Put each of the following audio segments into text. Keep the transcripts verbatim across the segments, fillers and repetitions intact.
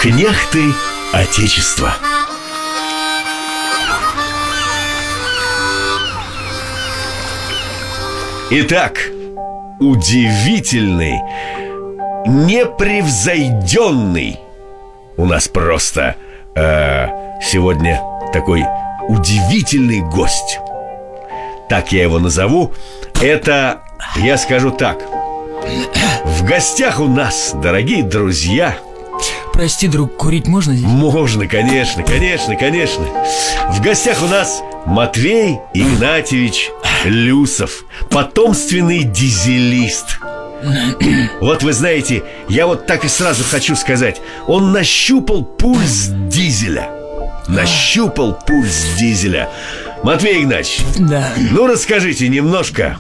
Княхты Отечества. Итак, удивительный, непревзойденный у нас просто э, сегодня такой удивительный гость. Так я его назову. Это, я скажу так, в гостях у нас, дорогие друзья. Прости, друг, курить можно здесь? Можно, конечно, конечно, конечно. В гостях у нас Матвей Игнатьевич Люсов, потомственный дизелист. Вот вы знаете, я вот так и сразу хочу сказать, он нащупал пульс дизеля. Нащупал пульс дизеля. Матвей Игнатьевич, да. Ну расскажите немножко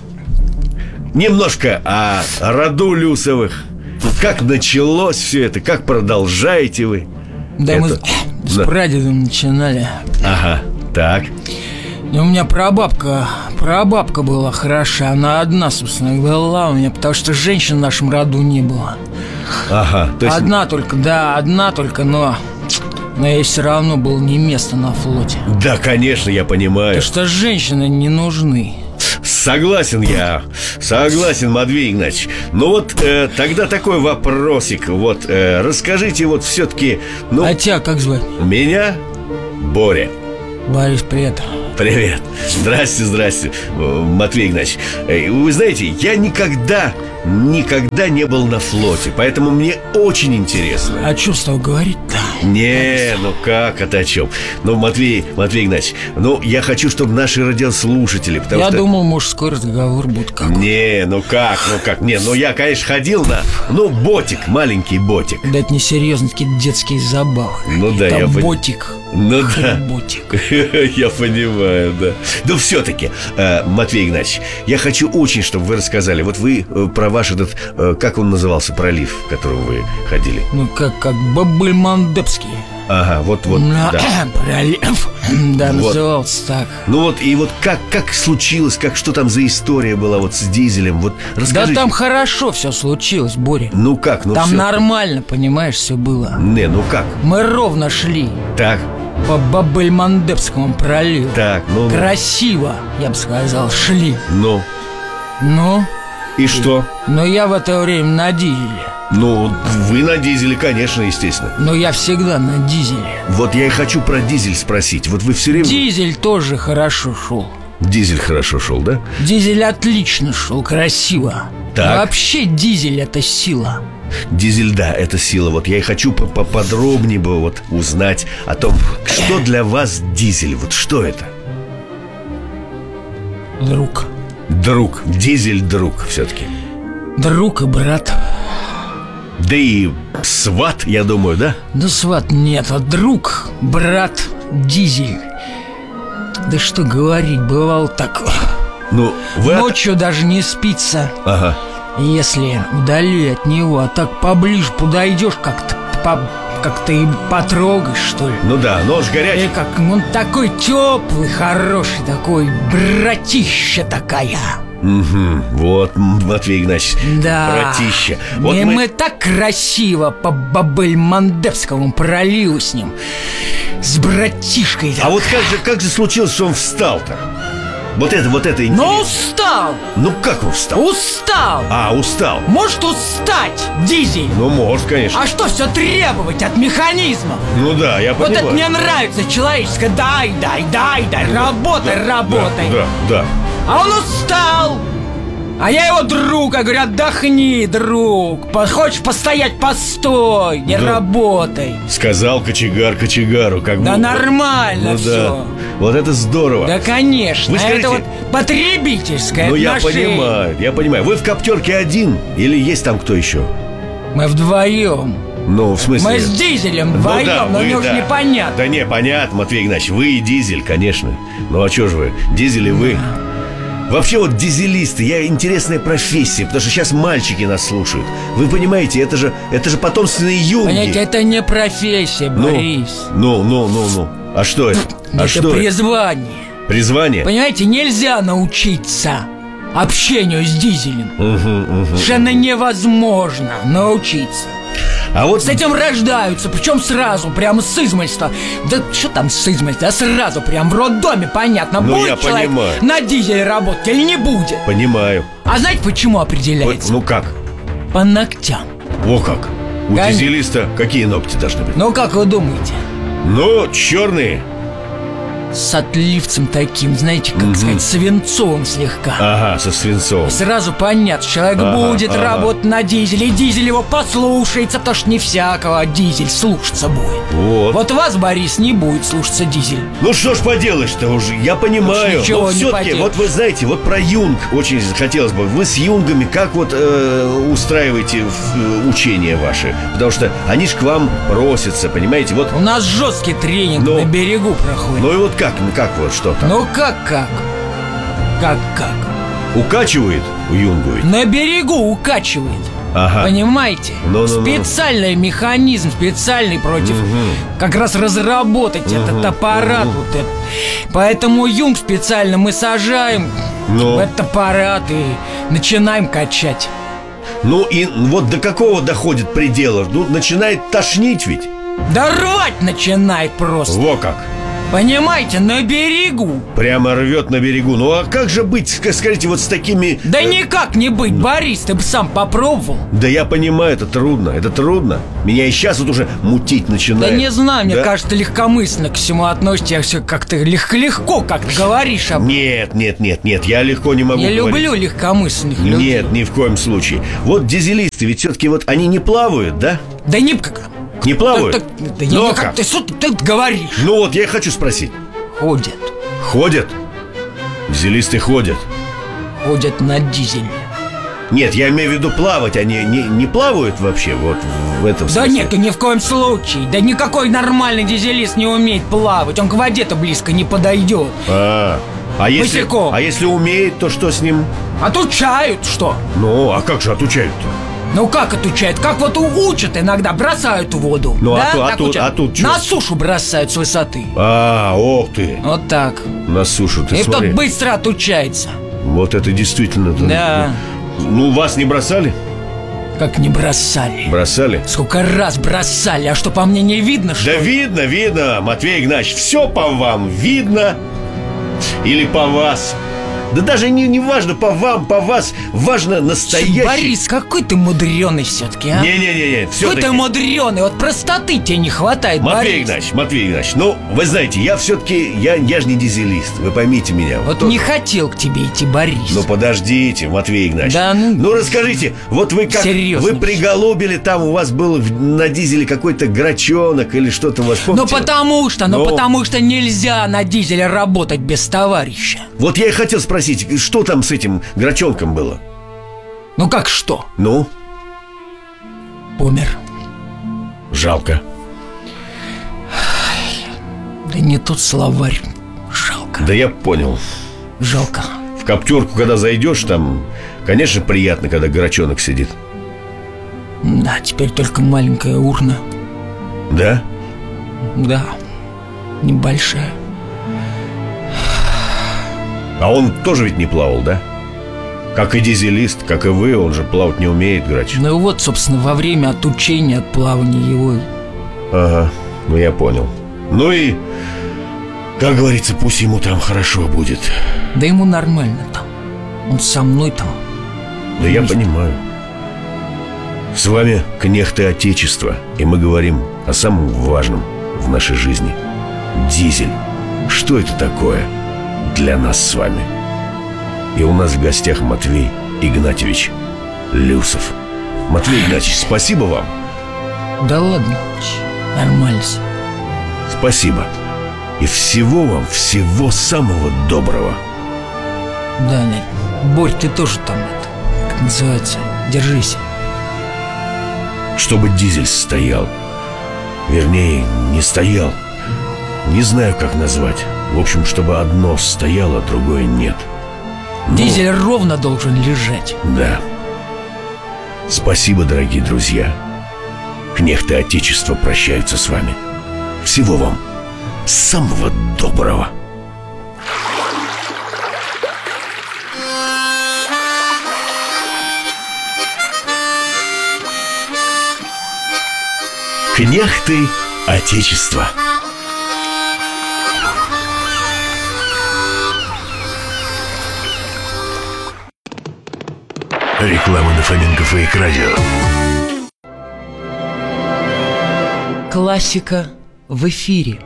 Немножко о роду Люсовых. Как началось все это, как продолжаете вы? Да это... мы с да. прадедом начинали. Ага, так. И у меня прабабка, прабабка была хороша. Она одна, собственно, была у меня, потому что женщин в нашем роду не было. Ага, то есть... Одна только, да, одна только, но... Но ей все равно было не место на флоте. Да, конечно, я понимаю. Потому что женщины не нужны. Согласен я, согласен, Матвей Игнатьевич. Ну вот э, тогда такой вопросик. Вот э, расскажите вот все-таки ну, а тебя как звать? Меня Боря. Борис, привет. Привет. Здрасте, здрасте, Матвей Игнатьевич. Вы знаете, я никогда, никогда не был на флоте, поэтому мне очень интересно. А что стал говорить-то? Не, ну как, это о чем? Ну, Матвей, Матвей Игнатьевич, ну, я хочу, чтобы наши радиослушатели, потому я что... думал, может, скоро разговор будет какой-то. Не, ну как, ну как, не, ну я, конечно, ходил на, ну, ботик, маленький ботик. Да это не серьезно, такие детские забавы. Ну да, это я понимаю. ботик. Ну да. Ботик. Я понимаю, да. Но все-таки, э, Матвей Игнатьевич, я хочу очень, чтобы вы рассказали. Вот вы э, про ваш этот, э, как он назывался, пролив, в котором вы ходили? Ну как, как Бабыльмандепский. Ага, вот, вот, да. да. Пролив, да, вот. Назывался так. Ну вот, и вот как, как случилось, как, что там за история была вот с дизелем, вот расскажите. Да там хорошо все случилось, Боря. Ну как, ну там все. Нормально, понимаешь, все было. Не, ну как? Мы ровно шли. Так. По Бабыльмандепскому проливу. Так, ну, ну. Красиво, я бы сказал, шли. Ну. Ну? И что? Но я в это время на дизеле. Ну, вы на дизеле, конечно, естественно. Но я всегда на дизеле. Вот я и хочу про дизель спросить. Вот вы все время... Дизель тоже хорошо шел. Дизель хорошо шел, да? Дизель отлично шел, красиво. Так. Вообще дизель — это сила. Дизель, да, это сила. Вот я и хочу поподробнее бы вот узнать о том, что для вас дизель. Вот что это? Друг. Друг. Дизель друг все-таки. Друг и брат. Да и сват, я думаю, да? Да сват нет, а друг, брат, дизель. Да что говорить, бывало так. Ну, вы... Ночью даже не спится. Ага. Если вдали от него, а так поближе подойдешь, как-то по, как-то и потрогаешь, что ли. Ну да, нож горячий. И как он такой теплый, хороший, такой братища такая. Угу, вот, Матвей Игнатьевич, да. Братища. Вот и мы... мы так красиво по Бабыльмандепскому проливу с ним, с братишкой. Так. А вот как же, как же случилось, что он встал-то? Вот это, вот это интересно. Ну, устал. Ну, как он встал? Устал. А, устал. Может устать, дизель? Ну, может, конечно. А что все требовать от механизма? Ну да, я вот понимаю. Вот это мне нравится, человеческое. Дай, дай, дай, дай, да, работай, да, работай. Да, да, да. А он устал. А я его друг, я говорю, отдохни, друг. Хочешь постоять, постой, не да. работай. Сказал кочегар кочегару, как бы. Да нормально ну, все. Да. Вот это здорово. Да, конечно. Вы скажите, это вот потребительское ну, отношение. я понимаю, я понимаю. Вы в коптерке один или есть там кто еще? Мы вдвоем. Ну, в смысле? Мы с дизелем вдвоем, ну, да, но мне да. уже непонятно. Да не, понятно, Матвей Игнатьевич, вы и дизель, конечно. Ну а что же вы, дизель и вы. Вообще вот дизелисты, я интересная профессия, потому что сейчас мальчики нас слушают. Вы понимаете, это же, это же потомственные юнги. Понимаете, это не профессия, ну, Борис. Ну, ну, ну, ну. А что это? А это что призвание. Это? Призвание? Понимаете, нельзя научиться общению с дизелем. Угу, угу. Совершенно невозможно научиться. А вот с этим рождаются, причем сразу, прямо с измольства. Да что там с измольства, а сразу, прям в роддоме, понятно. Ну, будет я человек понимаю. на дизеле работать или не будет? Понимаю. А знаете, почему определяется? Вот, ну как? По ногтям. О как? У Конечно. дизелиста какие ногти должны быть? Ну, как вы думаете? Ну, черные. С отливцем таким, знаете, как Мгм. сказать, свинцовым слегка. Ага, со свинцом. Сразу понятно, человек Ага, будет ага. работать на дизеле, и дизель его послушается, потому что не всякого дизель слушаться будет. Вот. Вот вас, Борис, не будет слушаться дизель. Ну что ж поделаешь-то уже, я понимаю. Уж ничего Но не все-таки, поделаешь. вот вы знаете, вот про Юнг очень хотелось бы. Вы с Юнгами как вот э, устраиваете в- учения ваши? Потому что они ж к вам просятся, понимаете? Вот, У нас жесткий тренинг Ну. на берегу проходит. ну и вот как, ну как вот что там? Ну как-как? Как-как? Укачивает у Юнгу ведь? На берегу укачивает. Ага. Понимаете? Ну-ну-ну. Специальный механизм, специальный против как раз разработать этот аппарат. Вот этот. Поэтому Юнг специально мы сажаем Ну. в этот аппарат и начинаем качать. Ну и вот до какого доходит предела? Ну, начинает тошнить ведь. Да рвать начинает просто. Во как. Понимаете, на берегу. Прямо рвет на берегу. Ну а как же быть, ск- скажите, вот с такими... Да э, никак не быть, Борис, ты бы сам попробовал. Да я понимаю, это трудно, это трудно. Меня и сейчас вот уже мутить Да начинает. не знаю, мне Да? кажется, ты легкомысленно к всему относишься, все как-то лег- легко как-то говоришь об этом. Нет, нет, нет, нет, я легко не могу Я говорить. люблю легкомысленных людей. Нет, ни в коем случае. Вот дизелисты, ведь все-таки вот они не плавают, да? Да не как. Не плавают? Да, да, да Ну не а как как? ты, что ты, ты говоришь? Ну вот, я и хочу спросить. Ходят, Ходят? Дизелисты ходят? ходят на дизеле. Нет, я имею в виду плавать, они не, не плавают вообще вот в этом Да смысле? нет, ни в коем случае. Да никакой нормальный дизелист не умеет плавать. Он к воде-то близко не подойдет. А, а если, Босиком. а если умеет, то что с ним? Отучают, что? Ну, а как же отучают-то? Ну как отучают? Как вот у- учат иногда, бросают в воду. Ну, а да? ту- а Так тут- учат. а тут чё? На сушу бросают с высоты. А, ох ты, Вот так. на сушу ты И смотри. тот быстро отучается. Вот это действительно... Да. Ну, вас не бросали? Как не бросали. Бросали? Сколько раз бросали, а что по мне не видно, что Да ли? видно, видно, Матвей Игнатьевич, все по вам видно. Или по вас. Да даже не, не важно по вам, по вас. Важно настоящий. Борис, какой ты мудреный все-таки, а? Не-не-не, Какой все-таки. ты мудреный, вот простоты тебе не хватает, Матвей Борис. Игнатьевич, Матвей Игнатьевич, ну, вы знаете, я все-таки, я, я же не дизелист, вы поймите меня. Вот тоже. не хотел к тебе идти, Борис. Ну, подождите, Матвей Игнатьевич. Да ну- Ну, расскажите, вот вы как... Серьезно. Вы приголубили, там у вас был в- на дизеле какой-то грачонок или что-то у вас, Ну помните? потому что, ну Ну. потому что нельзя на дизеле работать без товарища. Вот я и хотел спросить, что там с этим грачонком было? Ну как что? Ну, Помер. жалко. Да не тот словарь. Жалко. Да я понял. Жалко. В коптерку, когда зайдешь, там, конечно, приятно, когда грачонок сидит. Да, теперь только маленькая урна. Да? Да. Небольшая. А он тоже ведь не плавал, да? Как и дизелист, как и вы, он же плавать не умеет, грач. Ну и вот, собственно, во время отучения от плавания его... Ага, ну я понял. Ну и, как говорится, пусть ему там хорошо будет. Да ему нормально там. Он со мной там. Да я понимаю. С вами кнехты Отечества, и мы говорим о самом важном в нашей жизни. Дизель. Что это такое для нас с вами? И у нас в гостях Матвей Игнатьевич Люсов. Матвей Игнатьевич, спасибо вам. Да ладно, нормально всё. Спасибо. И всего вам, всего самого доброго. Да, нет. Борь, ты тоже там это, как называется, держись. Чтобы дизель стоял. Вернее, не стоял. Не знаю, как назвать. В общем, чтобы одно стояло, другое нет. Ну, Дизель ровно должен лежать. Да. Спасибо, дорогие друзья. Кнехты Отечества прощаются с вами. Всего вам самого доброго. Кнехты Отечества. Реклама на Фоменко Фейк Радио. Классика в эфире.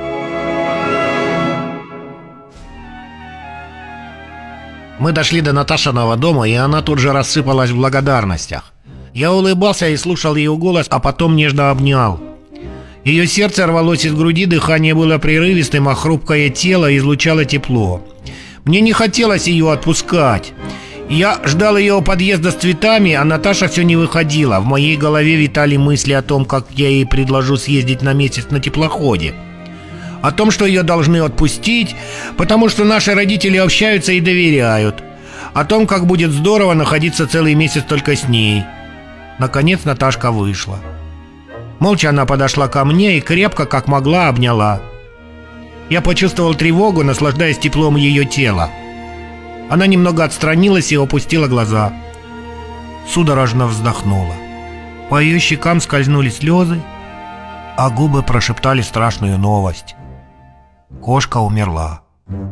Мы дошли до Наташиного дома, и она тут же рассыпалась в благодарностях. Я улыбался и слушал ее голос, а потом нежно обнял. Ее сердце рвалось из груди, дыхание было прерывистым, а хрупкое тело излучало тепло. Мне не хотелось ее отпускать. Я ждал ее у подъезда с цветами, а Наташа все не выходила. В моей голове витали мысли о том, как я ей предложу съездить на месяц на теплоходе. О том, что ее должны отпустить, потому что наши родители общаются и доверяют. О том, как будет здорово находиться целый месяц только с ней. Наконец Наташка вышла. Молча она подошла ко мне и крепко, как могла, обняла. Я почувствовал тревогу, наслаждаясь теплом ее тела. Она немного отстранилась и опустила глаза. Судорожно вздохнула. По ее щекам скользнули слезы, а губы прошептали страшную новость. Кошка умерла.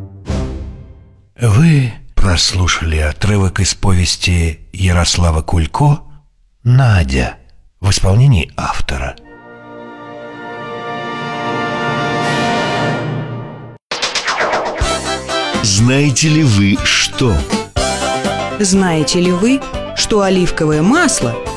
Вы прослушали отрывок из повести Ярослава Кулько «Надя» в исполнении автора. Знаете ли вы что? Знаете ли вы, что оливковое масло